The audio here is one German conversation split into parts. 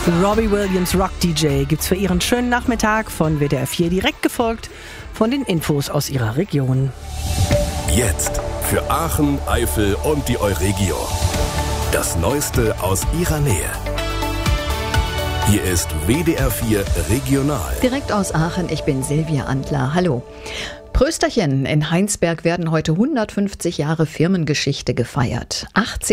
Robbie Williams Rock DJ gibt's für Ihren schönen Nachmittag von WDR 4, direkt gefolgt von den Infos aus Ihrer Region. Jetzt für Aachen, Eifel und die Euregio. Das Neueste aus Ihrer Nähe. Hier ist WDR 4 Regional. Direkt aus Aachen, ich bin Silvia Antler. Hallo. Prösterchen, in Heinsberg werden heute 150 Jahre Firmengeschichte gefeiert.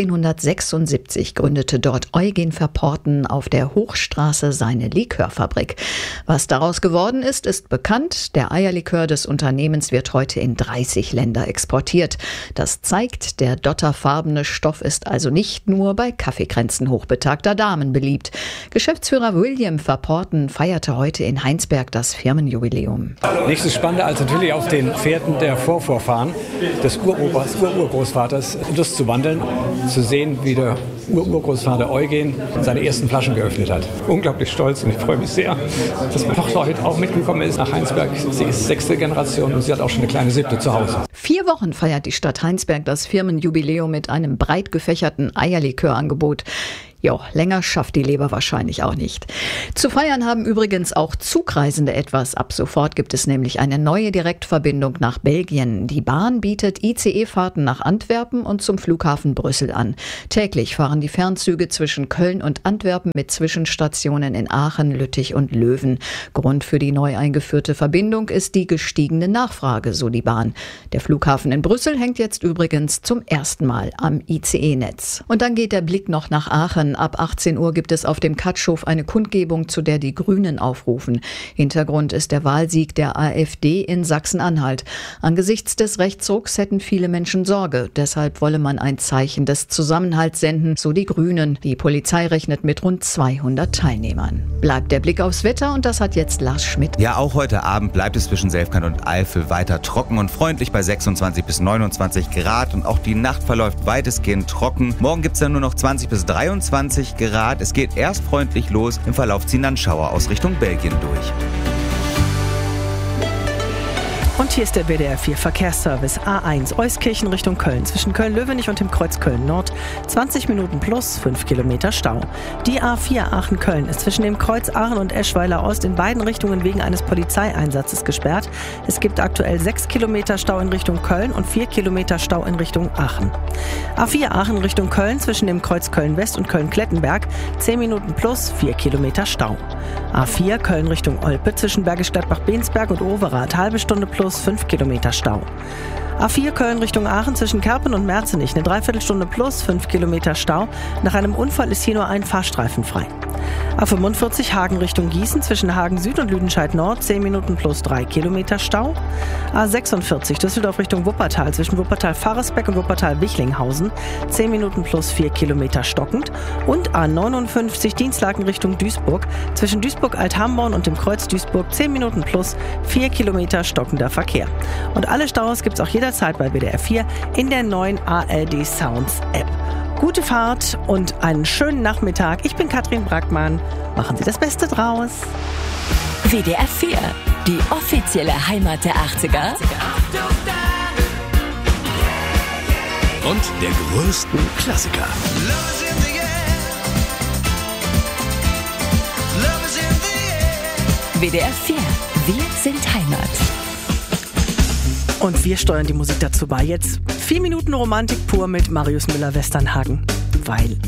1876 gründete dort Eugen Verporten auf der Hochstraße seine Likörfabrik. Was daraus geworden ist, ist bekannt. Der Eierlikör des Unternehmens wird heute in 30 Länder exportiert. Das zeigt, der dotterfarbene Stoff ist also nicht nur bei Kaffeekränzen hochbetagter Damen beliebt. Geschäftsführer William Verporten feierte heute in Heinsberg das Firmenjubiläum. Nichts ist spannender als natürlich auf den Pferden der Vorvorfahren des Urgroßvaters Lust zu wandeln, zu sehen, wie der Urgroßvater Eugen seine ersten Flaschen geöffnet hat. Unglaublich stolz und ich freue mich sehr, dass meine Tochter heute auch mitgekommen ist nach Heinsberg. Sie ist 6. Generation und sie hat auch schon eine kleine 7. zu Hause. 4 Wochen feiert die Stadt Heinsberg das Firmenjubiläum mit einem breit gefächerten Eierlikörangebot. Jo, länger schafft die Leber wahrscheinlich auch nicht. Zu feiern haben übrigens auch Zugreisende etwas. Ab sofort gibt es nämlich eine neue Direktverbindung nach Belgien. Die Bahn bietet ICE-Fahrten nach Antwerpen und zum Flughafen Brüssel an. Täglich fahren die Fernzüge zwischen Köln und Antwerpen mit Zwischenstationen in Aachen, Lüttich und Löwen. Grund für die neu eingeführte Verbindung ist die gestiegene Nachfrage, so die Bahn. Der Flughafen in Brüssel hängt jetzt übrigens zum ersten Mal am ICE-Netz. Und dann geht der Blick noch nach Aachen. Ab 18 Uhr gibt es auf dem Katschhof eine Kundgebung, zu der die Grünen aufrufen. Hintergrund ist der Wahlsieg der AfD in Sachsen-Anhalt. Angesichts des Rechtsrucks hätten viele Menschen Sorge. Deshalb wolle man ein Zeichen des Zusammenhalts senden, so die Grünen. Die Polizei rechnet mit rund 200 Teilnehmern. Bleibt der Blick aufs Wetter und das hat jetzt Lars Schmidt. Ja, auch heute Abend bleibt es zwischen Selfkant und Eifel weiter trocken und freundlich bei 26 bis 29 Grad und auch die Nacht verläuft weitestgehend trocken. Morgen gibt es dann nur noch 20 bis 23 Grad. Es geht erst freundlich los. Im Verlauf ziehen dann Schauer aus Richtung Belgien durch. Und hier ist der WDR 4 Verkehrsservice A1 Euskirchen Richtung Köln. Zwischen Köln-Löwenich und dem Kreuz Köln-Nord 20 Minuten plus 5 Kilometer Stau. Die A4 Aachen-Köln ist zwischen dem Kreuz Aachen und Eschweiler Ost in beiden Richtungen wegen eines Polizeieinsatzes gesperrt. Es gibt aktuell 6 Kilometer Stau in Richtung Köln und 4 Kilometer Stau in Richtung Aachen. A4 Aachen Richtung Köln zwischen dem Kreuz Köln-West und Köln-Klettenberg 10 Minuten plus 4 Kilometer Stau. A4 Köln Richtung Olpe zwischen Bergisch Gladbach-Bensberg und Overath halbe Stunde plus 5 Kilometer Stau. A4 Köln Richtung Aachen zwischen Kerpen und Merzenich eine Dreiviertelstunde plus 5 Kilometer Stau. Nach einem Unfall ist hier nur ein Fahrstreifen frei. A45 Hagen Richtung Gießen zwischen Hagen Süd und Lüdenscheid Nord 10 Minuten plus 3 Kilometer Stau. A46 Düsseldorf Richtung Wuppertal zwischen Wuppertal-Faresbeck und Wuppertal-Wichlinghausen 10 Minuten plus 4 Kilometer stockend. Und A59 Dienstlaken Richtung Duisburg zwischen Duisburg-Althamborn und dem Kreuz Duisburg 10 Minuten plus 4 Kilometer stockender Verkehr. Und alle Staus gibt es auch jederzeit bei WDR 4 in der neuen ARD Sounds App. Gute Fahrt und einen schönen Nachmittag. Ich bin Katrin Brackmann. Machen Sie das Beste draus. WDR 4, die offizielle Heimat der 80er. Und der größten Klassiker. WDR 4, wir sind Heimat. Und wir steuern die Musik dazu bei. Jetzt 4 Minuten Romantik pur mit Marius Müller-Westernhagen. Weil